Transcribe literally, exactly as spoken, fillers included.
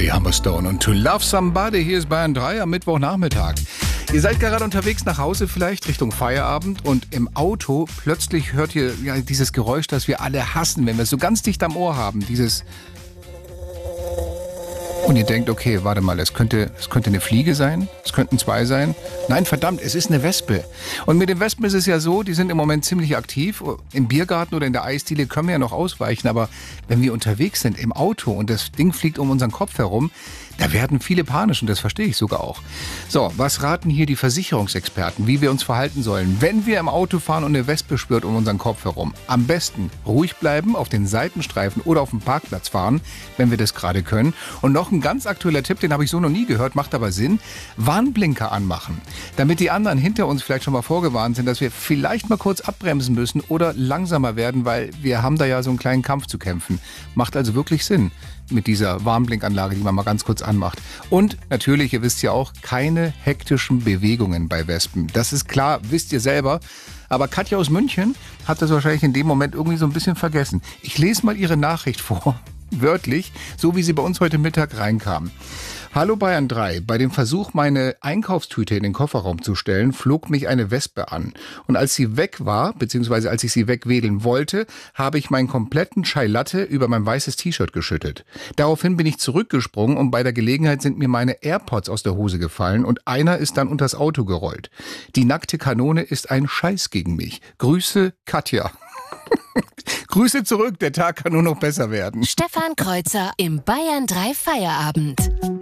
die Hammerstone und To Love Somebody. Hier ist Bayern drei am Mittwochnachmittag. Ihr seid gerade unterwegs nach Hause vielleicht, Richtung Feierabend, und im Auto plötzlich hört ihr ja dieses Geräusch, das wir alle hassen, wenn wir es so ganz dicht am Ohr haben, dieses... Und ihr denkt, okay, warte mal, es könnte, es könnte eine Fliege sein, es könnten zwei sein. Nein, verdammt, es ist eine Wespe. Und mit den Wespen ist es ja so, die sind im Moment ziemlich aktiv. Im Biergarten oder in der Eisdiele können wir ja noch ausweichen, aber wenn wir unterwegs sind im Auto und das Ding fliegt um unseren Kopf herum, da werden viele panisch, und das verstehe ich sogar auch. So, was raten hier die Versicherungsexperten, wie wir uns verhalten sollen, wenn wir im Auto fahren und eine Wespe schwirrt um unseren Kopf herum? Am besten ruhig bleiben, auf den Seitenstreifen oder auf dem Parkplatz fahren, wenn wir das gerade können. Und noch ein ganz aktueller Tipp, den habe ich so noch nie gehört, macht aber Sinn: Warnblinker anmachen, damit die anderen hinter uns vielleicht schon mal vorgewarnt sind, dass wir vielleicht mal kurz abbremsen müssen oder langsamer werden, weil wir haben da ja so einen kleinen Kampf zu kämpfen. Macht also wirklich Sinn mit dieser Warnblinkanlage, die man mal ganz kurz anmacht. Und natürlich, ihr wisst ja auch, keine hektischen Bewegungen bei Wespen. Das ist klar, wisst ihr selber. Aber Katja aus München hat das wahrscheinlich in dem Moment irgendwie so ein bisschen vergessen. Ich lese mal ihre Nachricht vor, wörtlich, so wie sie bei uns heute Mittag reinkam. Hallo Bayern drei, bei dem Versuch, meine Einkaufstüte in den Kofferraum zu stellen, flog mich eine Wespe an. Und als sie weg war, beziehungsweise als ich sie wegwedeln wollte, habe ich meinen kompletten Chai Latte über mein weißes T-Shirt geschüttet. Daraufhin bin ich zurückgesprungen und bei der Gelegenheit sind mir meine AirPods aus der Hose gefallen und einer ist dann unters Auto gerollt. Die nackte Kanone ist ein Scheiß gegen mich. Grüße, Katja. Grüße zurück, der Tag kann nur noch besser werden. Stefan Kreuzer im Bayern drei Feierabend.